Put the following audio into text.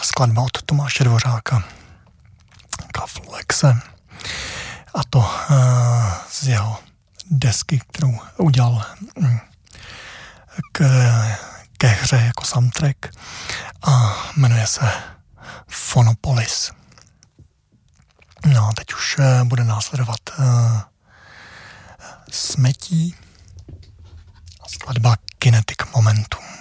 skladba od Tomáše Dvořáka Kaflexe, a to z jeho desky, kterou udělal ke hře jako soundtrack, a jmenuje se Phonopolis. No a teď už bude následovat Smetí a skladba Kinetic Momentum.